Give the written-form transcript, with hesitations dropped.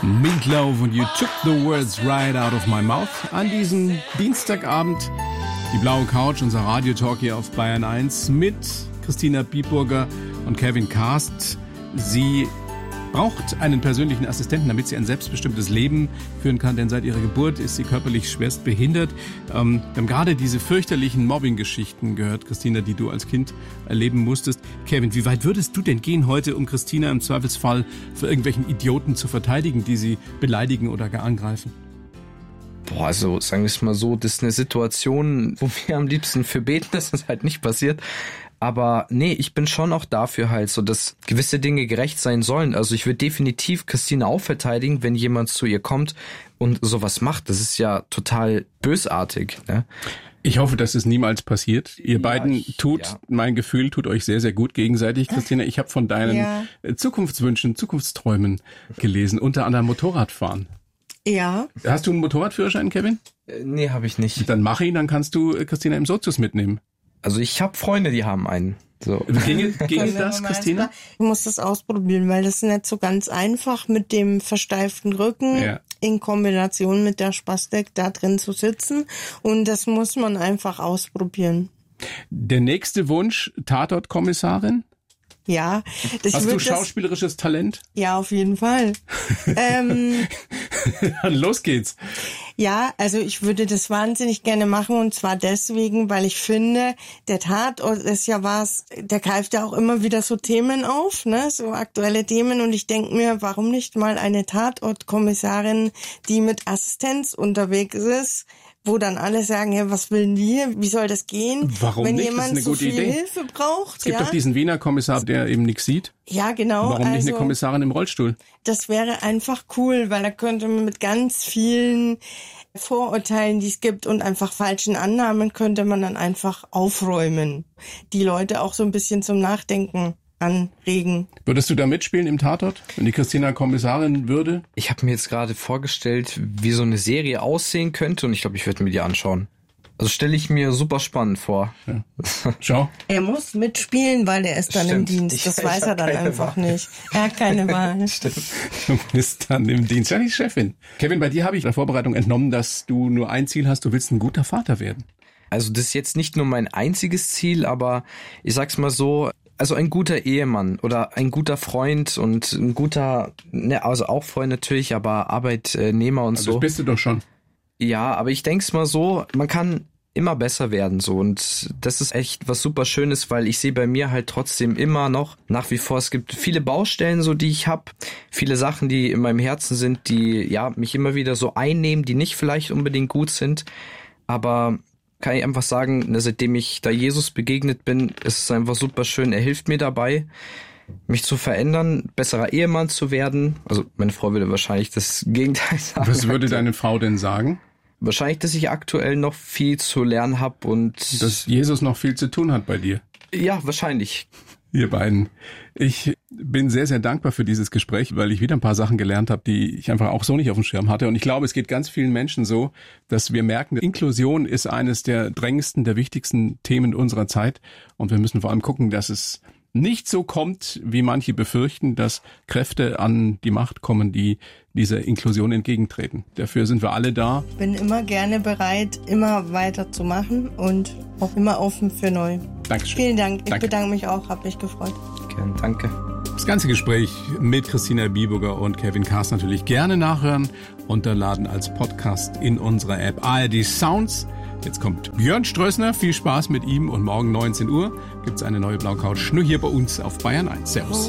Meatloaf und You Took the Words Right Out of My Mouth. An diesem Dienstagabend die blaue Couch, unser Radiotalk hier auf Bayern 1 mit Christina Biburger und Kevin Karst. Sie braucht einen persönlichen Assistenten, damit sie ein selbstbestimmtes Leben führen kann, denn seit ihrer Geburt ist sie körperlich schwerst behindert. Wir haben gerade diese fürchterlichen Mobbing-Geschichten gehört, Christina, die du als Kind erleben musstest. Kevin, wie weit würdest du denn gehen heute, um Christina im Zweifelsfall vor irgendwelchen Idioten zu verteidigen, die sie beleidigen oder gar angreifen? Boah, also sagen wir es mal so, das ist eine Situation, wo wir am liebsten für beten, dass das halt nicht passiert. Aber nee, ich bin schon auch dafür halt so, dass gewisse Dinge gerecht sein sollen. Also ich würde definitiv Christina auch verteidigen, wenn jemand zu ihr kommt und sowas macht. Das ist ja total bösartig, ne? Ich hoffe, dass es niemals passiert. Ihr beiden mein Gefühl tut euch sehr, sehr gut gegenseitig. Christina, ich habe von deinen Zukunftswünschen, Zukunftsträumen gelesen, unter anderem Motorradfahren. Ja. Hast du einen Motorradführerschein, Kevin? Nee, habe ich nicht. Dann mach ihn, dann kannst du Christina im Sozius mitnehmen. Also ich habe Freunde, die haben einen. So. Ginge das, Christina? Ich muss das ausprobieren, weil das ist nicht so ganz einfach mit dem versteiften Rücken in Kombination mit der Spastik da drin zu sitzen. Und das muss man einfach ausprobieren. Der nächste Wunsch, Tatort-Kommissarin? Ja. Hast du schauspielerisches Talent? Ja, auf jeden Fall. Los geht's. Ja, also ich würde das wahnsinnig gerne machen und zwar deswegen, weil ich finde, der Tatort ist ja was, der greift ja auch immer wieder so Themen auf, ne, so aktuelle Themen und ich denke mir, warum nicht mal eine Tatortkommissarin, die mit Assistenz unterwegs ist, wo dann alle sagen, ja, was will die? Wie soll das gehen? Warum wenn nicht? Jemand das ist eine so gute viel Idee. Hilfe braucht. Es gibt doch diesen Wiener Kommissar, der eben nichts sieht. Ja, genau. Warum nicht eine Kommissarin im Rollstuhl? Das wäre einfach cool, weil da könnte man mit ganz vielen Vorurteilen, die es gibt und einfach falschen Annahmen, könnte man dann einfach aufräumen. Die Leute auch so ein bisschen zum Nachdenken anregen. Würdest du da mitspielen im Tatort, wenn die Christina Kommissarin würde? Ich habe mir jetzt gerade vorgestellt, wie so eine Serie aussehen könnte und ich glaube, ich würde mir die anschauen. Also stelle ich mir super spannend vor. Ja. Schau. Er muss mitspielen, weil er ist dann im Dienst. Das weiß er dann einfach nicht. Er hat keine Wahl. Stimmt. Du bist dann im Dienst. Ja, die Chefin. Kevin, bei dir habe ich in der Vorbereitung entnommen, dass du nur ein Ziel hast, du willst ein guter Vater werden. Also das ist jetzt nicht nur mein einziges Ziel, aber ich sag's mal so, also ein guter Ehemann oder ein guter Freund und ein guter, also auch Freund natürlich, aber Arbeitnehmer und so. Das bist du doch schon. Ja, aber ich denk's mal so, man kann immer besser werden so und das ist echt was super Schönes, weil ich sehe bei mir halt trotzdem immer noch nach wie vor, es gibt viele Baustellen so, die ich habe, viele Sachen, die in meinem Herzen sind, die ja mich immer wieder so einnehmen, die nicht vielleicht unbedingt gut sind, aber kann ich einfach sagen, seitdem ich da Jesus begegnet bin, ist es einfach super schön, er hilft mir dabei, mich zu verändern, besserer Ehemann zu werden. Also meine Frau würde wahrscheinlich das Gegenteil sagen. Was würde deine Frau denn sagen? Wahrscheinlich, dass ich aktuell noch viel zu lernen habe und... Dass Jesus noch viel zu tun hat bei dir. Ja, wahrscheinlich. Ihr beiden. Ich bin sehr, sehr dankbar für dieses Gespräch, weil ich wieder ein paar Sachen gelernt habe, die ich einfach auch so nicht auf dem Schirm hatte. Und ich glaube, es geht ganz vielen Menschen so, dass wir merken, Inklusion ist eines der drängendsten, der wichtigsten Themen unserer Zeit. Und wir müssen vor allem gucken, dass es nicht so kommt, wie manche befürchten, dass Kräfte an die Macht kommen, die dieser Inklusion entgegentreten. Dafür sind wir alle da. Ich bin immer gerne bereit, immer weiter zu machen und auch immer offen für neu. Dankeschön. Vielen Dank. Ich bedanke mich auch, habe mich gefreut. Gerne, danke. Das ganze Gespräch mit Christina Biburger und Kevin Karst natürlich gerne nachhören, runterladen als Podcast in unserer App ARD Sounds. Jetzt kommt Björn Strössner, viel Spaß mit ihm und morgen 19 Uhr gibt's eine neue Blaue Couch nur hier bei uns auf Bayern 1. Servus.